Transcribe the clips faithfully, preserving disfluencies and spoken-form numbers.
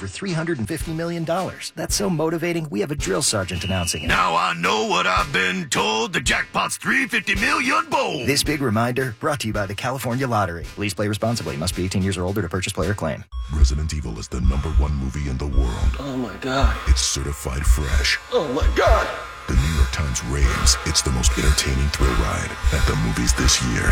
over three hundred fifty million dollars. That's so motivating, we have a drill sergeant announcing it. Now I know what I've been told. The jackpot's three hundred fifty million bold. This big reminder brought to you by the California Lottery. Please play responsibly. Must be eighteen years or older to purchase player claim. Resident Evil is the number one movie in the world. Oh my God. It's certified fresh. Oh my God. The New York Times raves it's the most entertaining thrill ride at the movies this year.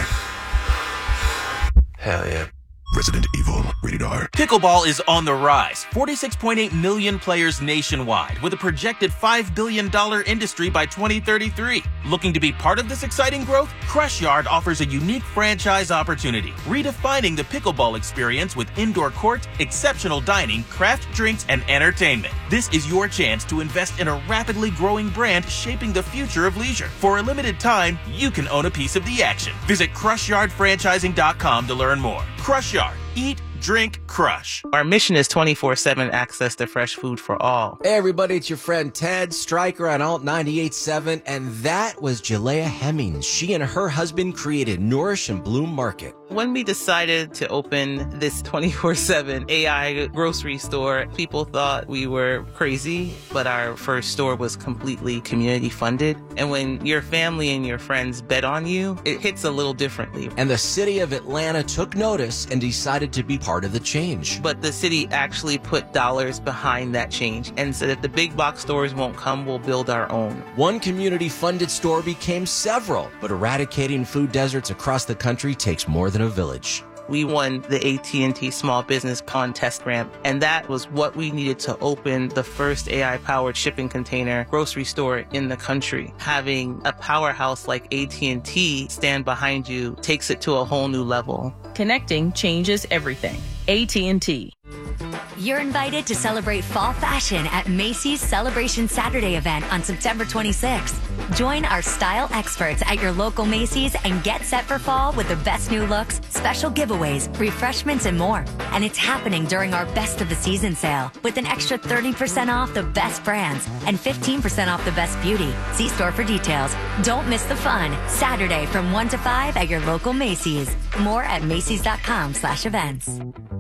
Hell yeah. Resident Evil, rated R. Pickleball is on the rise. forty-six point eight million players nationwide, with a projected five billion dollars industry by twenty thirty-three. Looking to be part of this exciting growth? Crush Yard offers a unique franchise opportunity, redefining the pickleball experience with indoor court, exceptional dining, craft drinks, and entertainment. This is your chance to invest in a rapidly growing brand shaping the future of leisure. For a limited time, you can own a piece of the action. Visit crush yard franchising dot com to learn more. Crush Yard. Eat, drink, crush. Our mission is twenty-four seven access to fresh food for all. Hey everybody, it's your friend Ted Stryker on Alt ninety-eight point seven, and that was Jalea Hemmings. She and her husband created Nourish and Bloom Market. When we decided to open this twenty-four seven A I grocery store, people thought we were crazy, but our first store was completely community funded. And when your family and your friends bet on you, it hits a little differently. And the city of Atlanta took notice and decided to be part of the change. But the city actually put dollars behind that change and said if the big box stores won't come, we'll build our own. One community-funded store became several, but eradicating food deserts across the country takes more than a village. We won the A T and T Small Business Contest Grant, and that was what we needed to open the first A I-powered shipping container grocery store in the country. Having a powerhouse like A T and T stand behind you takes it to a whole new level. Connecting changes everything. A T and T. You're invited to celebrate fall fashion at Macy's Celebration Saturday event on September twenty-sixth. Join our style experts at your local Macy's and get set for fall with the best new looks, special giveaways, refreshments, and more. And it's happening during our Best of the Season sale with an extra thirty percent off the best brands and fifteen percent off the best beauty. See store for details. Don't miss the fun. Saturday from one to five at your local Macy's. More at Macy's.com slash events.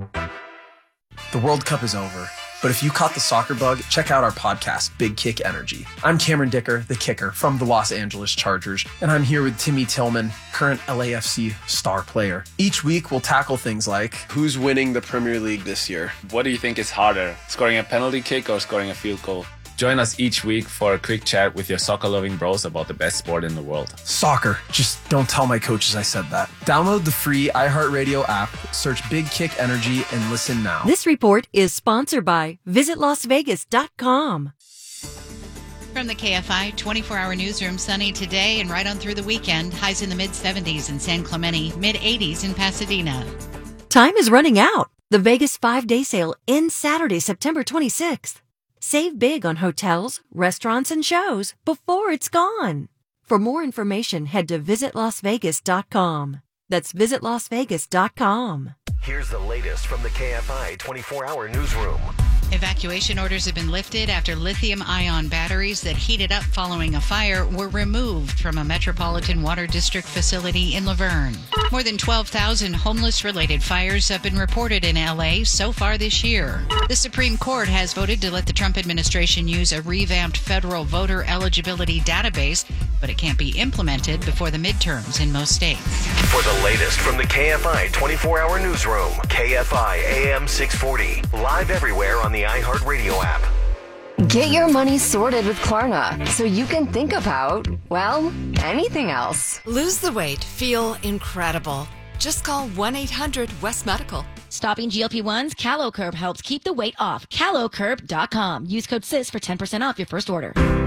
The World Cup is over, but if you caught the soccer bug, check out our podcast, Big Kick Energy. I'm Cameron Dicker, the kicker from the Los Angeles Chargers, and I'm here with Timmy Tillman, current L A F C star player. Each week, we'll tackle things like, who's winning the Premier League this year? What do you think is harder, scoring a penalty kick or scoring a field goal? Join us each week for a quick chat with your soccer-loving bros about the best sport in the world. Soccer. Just don't tell my coaches I said that. Download the free iHeartRadio app, search Big Kick Energy, and listen now. This report is sponsored by visit las vegas dot com. From the K F I twenty-four hour newsroom, sunny today and right on through the weekend. Highs in the mid seventies in San Clemente, mid eighties in Pasadena. Time is running out. The Vegas five-day sale ends Saturday, September twenty-sixth. Save big on hotels, restaurants, and shows before it's gone. For more information, head to visit las vegas dot com. That's visit las vegas dot com. Here's the latest from the K F I twenty-four hour newsroom. Evacuation orders have been lifted after lithium-ion batteries that heated up following a fire were removed from a Metropolitan Water District facility in Laverne. More than twelve thousand homeless-related fires have been reported in L A so far this year. The Supreme Court has voted to let the Trump administration use a revamped federal voter eligibility database, but it can't be implemented before the midterms in most states. For the latest from the K F I twenty-four hour newsroom, K F I A M six forty, live everywhere on the iHeartRadio app. Get your money sorted with Klarna so you can think about, well, anything else. Lose the weight. Feel incredible. Just call one eight hundred West Medical. Stopping G L P ones? CaloCurb helps keep the weight off. Calo Curb dot com. Use code S I S for ten percent off your first order.